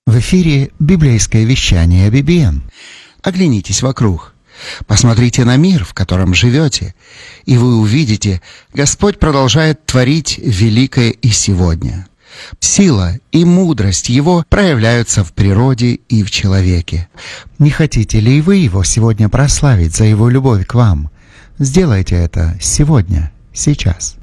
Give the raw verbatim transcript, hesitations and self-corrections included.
В эфире библейское вещание би би эм. Оглянитесь вокруг. Посмотрите на мир, в котором живете, и вы увидите, Господь продолжает творить великое и сегодня. Сила и мудрость Его проявляются в природе и в человеке. Не хотите ли и вы Его сегодня прославить за Его любовь к вам? Сделайте это сегодня, сейчас.